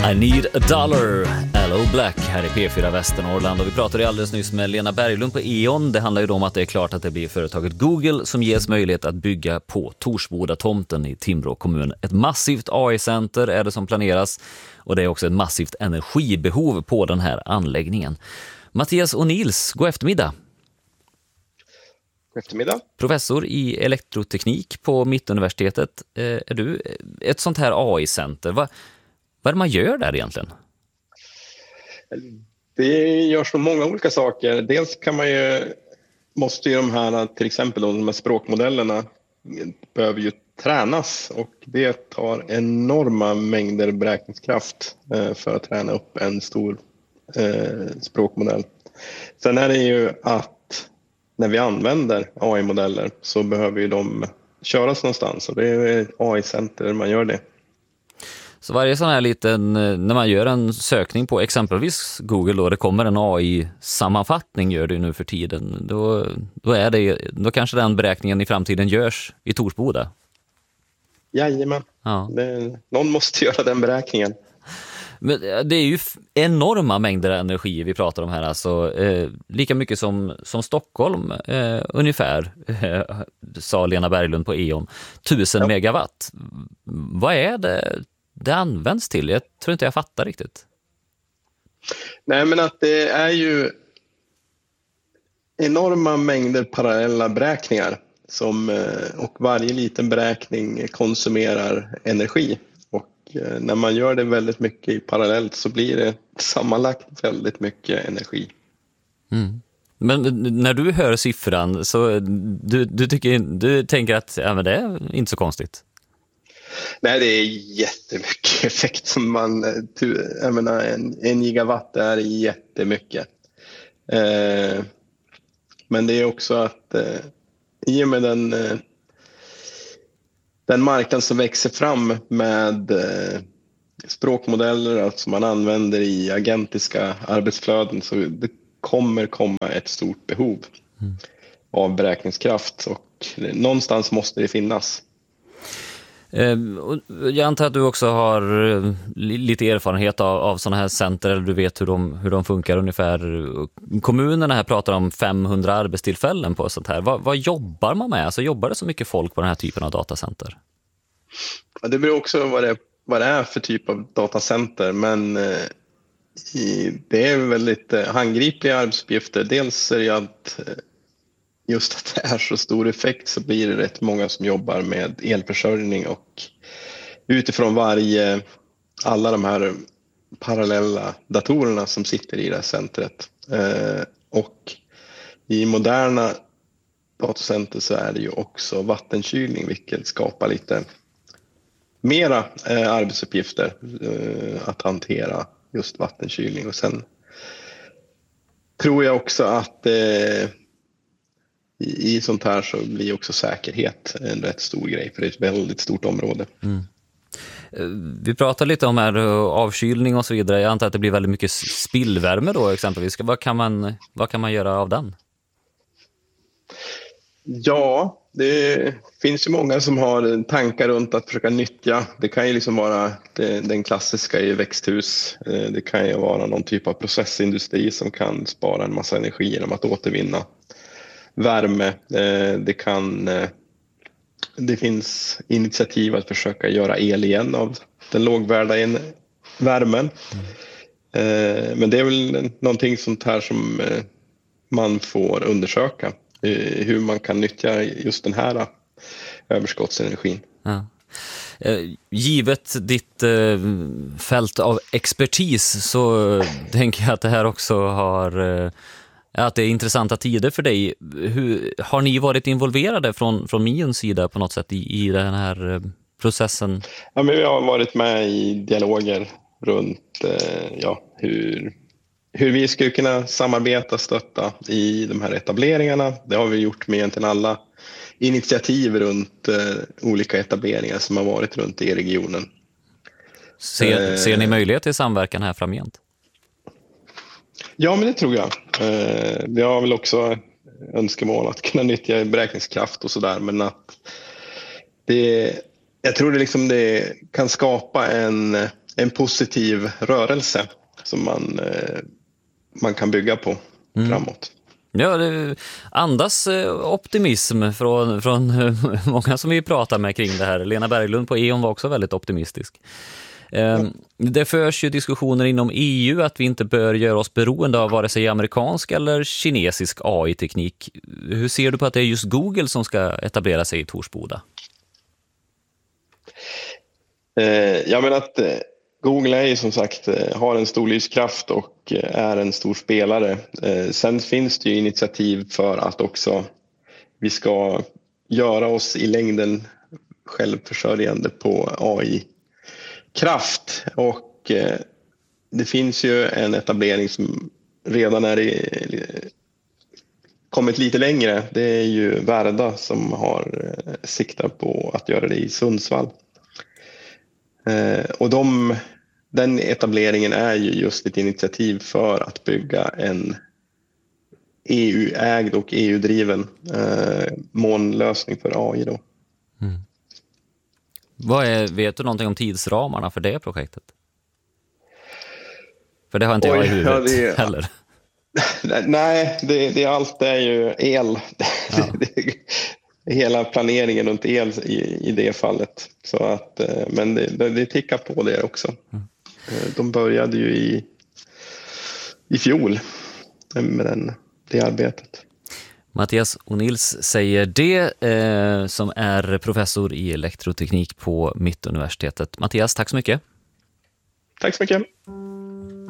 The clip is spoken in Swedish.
I need a dollar, Hello Black här i P4 Västernorrland, och vi pratade alldeles nyss med Lena Berglund på E.ON. Det handlar ju om att det är klart att det blir företaget Google som ges möjlighet att bygga på Torsboda-tomten i Timrå kommun. Ett massivt AI-center är det som planeras, och det är också ett massivt energibehov på den här anläggningen. Mattias O'Neils, god eftermiddag. God eftermiddag. Professor i elektroteknik på Mittuniversitetet. Är du ett sånt här AI-center? Vad är det man gör där egentligen? Det görs nog många olika saker. Dels kan man måste ju de här, till exempel de här språkmodellerna, behöver ju tränas, och det tar enorma mängder beräkningskraft för att träna upp en stor språkmodell. Sen är det ju att när vi använder AI-modeller så behöver ju de köras någonstans, och det är AI-center man gör det. Så varje sån här liten, när man gör en sökning på exempelvis Google då, det kommer en AI-sammanfattning, gör det nu för tiden, då kanske den beräkningen i framtiden görs i Torsboda. Jajamän, ja. Någon måste göra den beräkningen. Men det är ju enorma mängder energi vi pratar om här, alltså lika mycket som Stockholm ungefär, sa Lena Berglund på E.ON. 1000 megawatt. Vad är det används till? Jag tror inte jag fattar riktigt. Nej, men att det är ju enorma mängder parallella beräkningar och varje liten beräkning konsumerar energi. Och när man gör det väldigt mycket parallellt så blir det sammanlagt väldigt mycket energi. Mm. Men när du hör siffran så du tänker att men det är inte så konstigt? Nej, det är jättemycket effekt som jag menar, en gigawatt är jättemycket. Men det är också att i och med den marknad som växer fram med språkmodeller som man använder i agentiska arbetsflöden, så det kommer komma ett stort behov av beräkningskraft, och någonstans måste det finnas. Jag antar att du också har lite erfarenhet av sådana här center, eller du vet hur de funkar ungefär. Kommunerna här pratar om 500 arbetstillfällen på sånt här. Vad jobbar man med? Alltså, jobbar det så mycket folk på den här typen av datacenter? Ja, det beror också vad det är för typ av datacenter, men det är väldigt handgripliga arbetsuppgifter. Dels är det att just att det är så stor effekt, så blir det rätt många som jobbar med elförsörjning, och utifrån alla de här parallella datorerna som sitter i det här centret. Och i moderna datacenter så är det ju också vattenkylning, vilket skapar lite mera arbetsuppgifter att hantera just vattenkylning. Och sen tror jag också att i sånt här så blir också säkerhet en rätt stor grej, för det är ett väldigt stort område. Mm. Vi pratar lite om här avkylning och så vidare. Jag antar att det blir väldigt mycket spillvärme då exempelvis. Vad kan man göra av den? Ja, det finns ju många som har tankar runt att försöka nyttja. Det kan ju liksom vara den klassiska i växthus. Det kan ju vara någon typ av processindustri som kan spara en massa energi genom att återvinna värme. Det finns initiativ att försöka göra el igen av den lågvärda värmen. Men det är väl någonting sånt här som man får undersöka, hur man kan nyttja just den här överskottsenergin. Ja. Givet ditt fält av expertis så tänker jag att det här också att det är intressanta tider för dig. Har ni varit involverade från Mions sida på något sätt i den här processen? Ja, men vi har varit med i dialoger runt hur vi skulle kunna samarbeta och stötta i de här etableringarna. Det har vi gjort med egentligen alla initiativ runt olika etableringar som har varit runt i regionen. Ser ni möjlighet till samverkan här framgent? Ja, men det tror jag. Vi har väl också önskemål att kunna nyttja beräkningskraft och sådär, men att jag tror det kan skapa en positiv rörelse som man kan bygga på framåt. Ja, det andas optimism från många som vi pratar med kring det här. Lena Berglund på E.ON var också väldigt optimistisk. Det förs ju diskussioner inom EU att vi inte bör göra oss beroende av vare sig amerikansk eller kinesisk AI-teknik. Hur ser du på att det är just Google som ska etablera sig i Torsboda? Jag menar att Google är ju som sagt, har en stor lyskraft och är en stor spelare. Sen finns det ju initiativ för att också vi ska göra oss i längden självförsörjande på AI-kraft. Och det finns ju en etablering som redan kommit lite längre. Det är ju Verda som har siktat på att göra det i Sundsvall. Och den etableringen är ju just ett initiativ för att bygga en EU-ägd och EU-driven molnlösning för AI då. Vet du någonting om tidsramarna för det projektet? För det har inte jag i huvudet heller. Nej, allt är ju el. Ja. Hela planeringen runt el i det fallet. Så att, men det tickar på det också. De började ju i fjol med det arbetet. Mattias O'Nils säger det, som är professor i elektroteknik på Mittuniversitetet. Mattias, tack så mycket. Tack så mycket.